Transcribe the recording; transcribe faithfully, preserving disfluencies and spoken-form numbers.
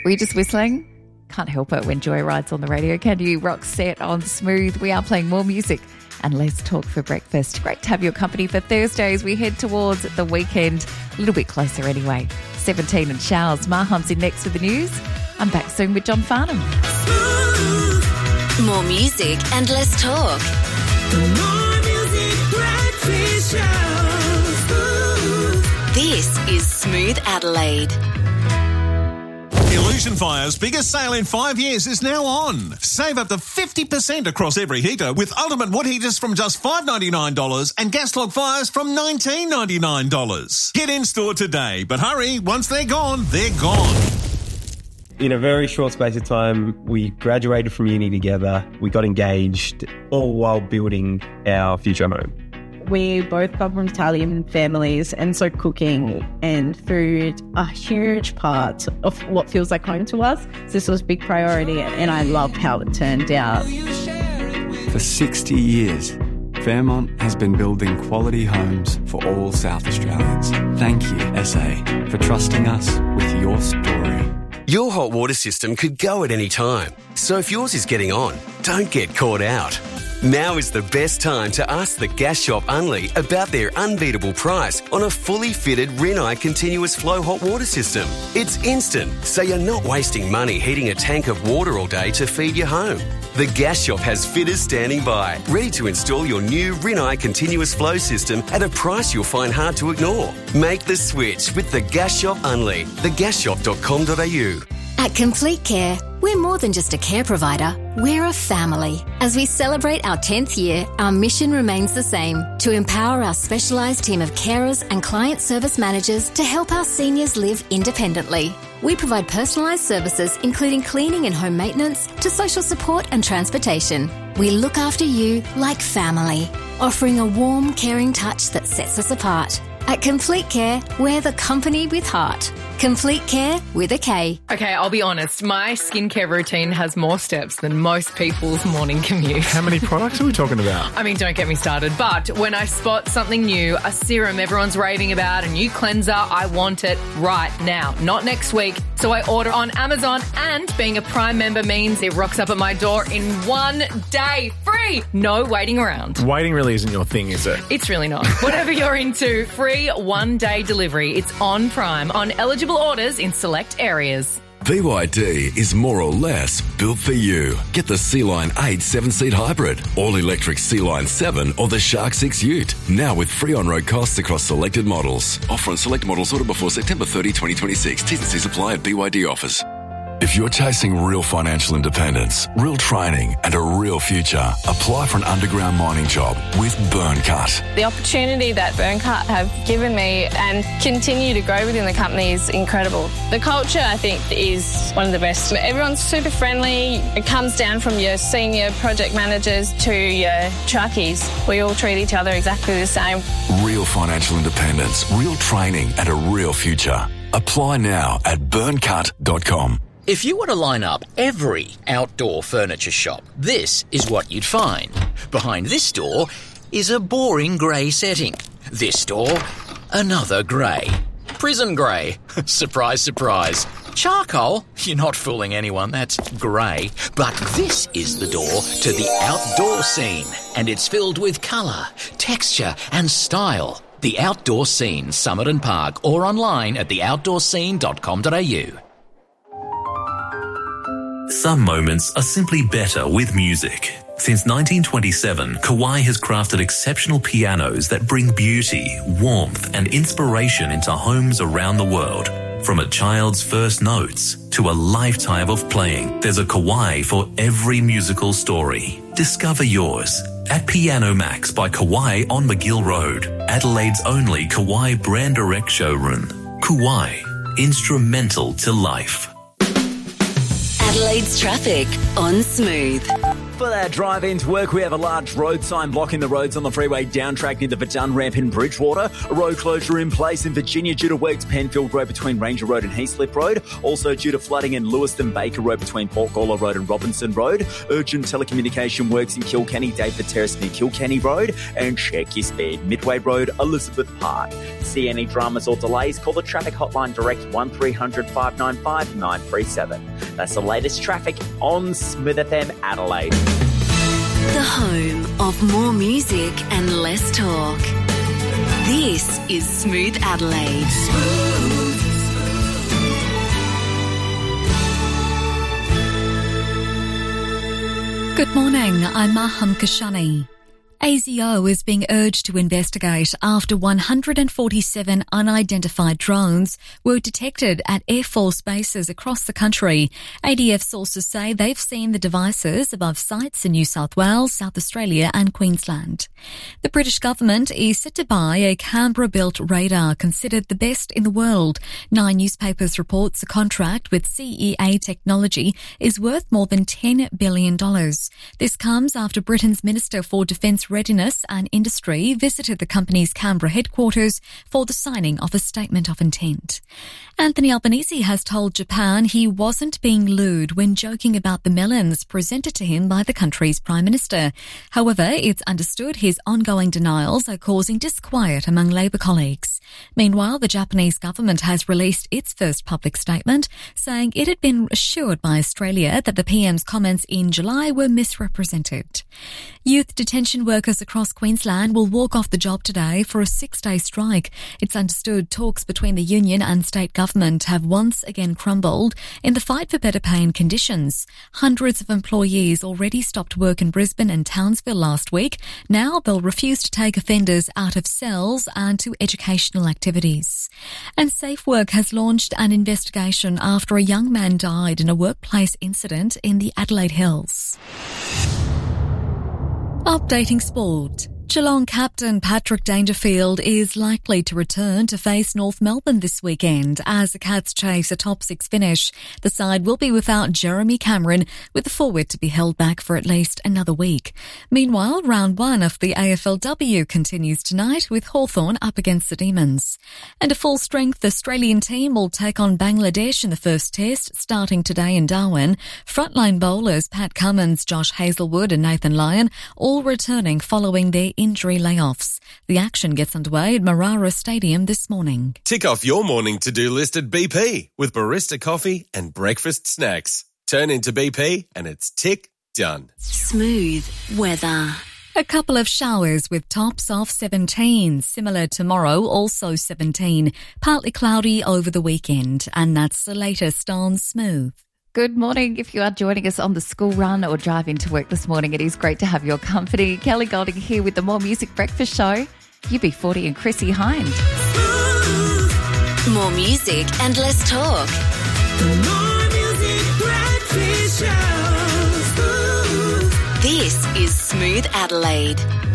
Were you just whistling? Can't help it when Joyride's on the radio, can you? Roxette on Smooth. We are playing more music and less talk for breakfast. Great to have your company for Thursdays. We head towards the weekend, a little bit closer anyway. seventeen and showers. Maham's in next with the news. I'm back soon with John Farnham. More music and less talk. The More Music Breakfast Show. This is Smooth Adelaide. Illusion Fire's biggest sale in five years is now on. Save up to fifty percent across every heater with ultimate wood heaters from just five dollars ninety-nine and gas log fires from nineteen dollars ninety-nine. Get in store today, but hurry, once they're gone, they're gone. In a very short space of time, we graduated from uni together, we got engaged, all while building our future home. We both come from Italian families, and so cooking and food are a huge part of what feels like home to us. So this was a big priority, and I loved how it turned out. For sixty years, Fairmont has been building quality homes for all South Australians. Thank you, S A, for trusting us with your story. Your hot water system could go at any time. So if yours is getting on, don't get caught out. Now is the best time to ask the Gas Shop Unley about their unbeatable price on a fully fitted Rinnai continuous flow hot water system. It's instant, so you're not wasting money heating a tank of water all day to feed your home. The Gas Shop has fitters standing by, ready to install your new Rinnai continuous flow system at a price you'll find hard to ignore. Make the switch with the Gas Shop Unley, the gas shop dot com dot a u. At Complete Care, we're more than just a care provider, we're a family. As we celebrate our tenth year, our mission remains the same, to empower our specialised team of carers and client service managers to help our seniors live independently. We provide personalised services including cleaning and home maintenance to social support and transportation. We look after you like family, offering a warm, caring touch that sets us apart. At Complete Care, we're the company with heart. Complete Care with a K. Okay, I'll be honest. My skincare routine has more steps than most people's morning commute. How many products are we talking about? I mean, don't get me started. But when I spot something new, a serum everyone's raving about, a new cleanser, I want it right now, not next week. So I order on Amazon, and being a Prime member means it rocks up at my door in one day. Free! No waiting around. Waiting really isn't your thing, is it? It's really not. Whatever you're into, free one-day delivery. It's on Prime, on eligible orders in select areas. B Y D is more or less built for you. Get the Sea-Line eight seven-seat hybrid, all-electric Sea-Line seven or the Shark six Ute. Now with free on-road costs across selected models. Offer on select models ordered before September thirtieth, twenty twenty-six. T's and C's apply at B Y D offers. If you're chasing real financial independence, real training and a real future, apply for an underground mining job with Burncut. The opportunity that Burncut have given me and continue to grow within the company is incredible. The culture, I think, is one of the best. Everyone's super friendly. It comes down from your senior project managers to your truckies. We all treat each other exactly the same. Real financial independence, real training and a real future. Apply now at burncut dot com. If you were to line up every outdoor furniture shop, this is what you'd find. Behind this door is a boring grey setting. This door, another grey. Prison grey. Surprise, surprise. Charcoal? You're not fooling anyone, that's grey. But this is the door to the outdoor scene, and it's filled with colour, texture and style. The Outdoor Scene, Summit and Park, or online at the outdoor scene dot com dot a u. Some moments are simply better with music. Since nineteen twenty-seven, Kawai has crafted exceptional pianos that bring beauty, warmth and inspiration into homes around the world. From a child's first notes to a lifetime of playing, there's a Kawai for every musical story. Discover yours at Piano Max by Kawai on McGill Road, Adelaide's only Kawai brand direct showroom. Kawai, instrumental to life. Adelaide's traffic on Smooth. For that drive into work, we have a large road sign blocking the roads on the freeway down track near the Verdun ramp in Bridgewater. A road closure in place in Virginia due to works Penfield Road between Ranger Road and Heathslip Road. Also due to flooding in Lewiston Baker Road between Portgalla Road and Robinson Road. Urgent telecommunication works in Kilkenny, David Terrace near Kilkenny Road. And check your speed, Midway Road, Elizabeth Park. See any dramas or delays, call the traffic hotline direct one three hundred, five nine five, nine three seven. That's the latest traffic on Smooth F M Adelaide. The home of more music and less talk. This is Smooth Adelaide. Good morning, I'm Maham Kashani. A S I O is being urged to investigate after one hundred forty-seven unidentified drones were detected at Air Force bases across the country. A D F sources say they've seen the devices above sites in New South Wales, South Australia and Queensland. The British government is set to buy a Canberra-built radar considered the best in the world. Nine Newspapers reports the contract with C E A Technology is worth more than ten billion dollars. This comes after Britain's Minister for Defence Readiness and Industry visited the company's Canberra headquarters for the signing of a statement of intent. Anthony Albanese has told Japan he wasn't being lewd when joking about the melons presented to him by the country's Prime Minister. However, it's understood his ongoing denials are causing disquiet among Labour colleagues. Meanwhile, the Japanese government has released its first public statement, saying it had been assured by Australia that the P M's comments in July were misrepresented. Youth detention workers across Queensland will walk off the job today for a six-day strike. It's understood talks between the union and state government have once again crumbled in the fight for better pay and conditions. Hundreds of employees already stopped work in Brisbane and Townsville last week. Now they'll refuse to take offenders out of cells and to educational activities. And Safe Work has launched an investigation after a young man died in a workplace incident in the Adelaide Hills. Updating sport. Geelong captain Patrick Dangerfield is likely to return to face North Melbourne this weekend as the Cats chase a top six finish. The side will be without Jeremy Cameron, with the forward to be held back for at least another week. Meanwhile, round one of the A F L W continues tonight with Hawthorn up against the Demons. And a full-strength Australian team will take on Bangladesh in the first test starting today in Darwin. Frontline bowlers Pat Cummins, Josh Hazlewood and Nathan Lyon all returning following their injury layoffs. The action gets underway at Marara Stadium this morning. Tick off your morning to-do list at B P with barista coffee and breakfast snacks. Turn into B P and it's tick done. Smooth weather. A couple of showers with tops of seventeen. Similar tomorrow, also seventeen. Partly cloudy over the weekend. And that's the latest on Smooth. Good morning. If you are joining us on the school run or driving to work this morning, it is great to have your company. Kelly Golding here with the More Music Breakfast Show. U B forty and Chrissy Hind. More music and less talk. The More Music Breakfast Show. This is Smooth Adelaide.